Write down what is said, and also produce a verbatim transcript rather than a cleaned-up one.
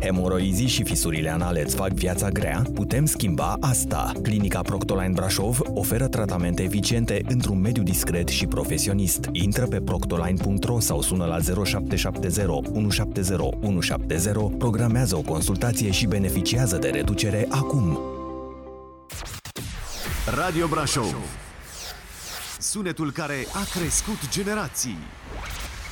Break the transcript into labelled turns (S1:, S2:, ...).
S1: Hemoroizii și fisurile anale îți fac viața grea? Putem schimba asta. Clinica Proctoline Brașov oferă tratamente eficiente într-un mediu discret și profesionist. Intră pe proctoline punct ro sau sună la zero șapte șapte zero unu șapte zero unu șapte zero, programează o consultație și beneficiază de reducere acum.
S2: Radio Brașov, sunetul care a crescut generații.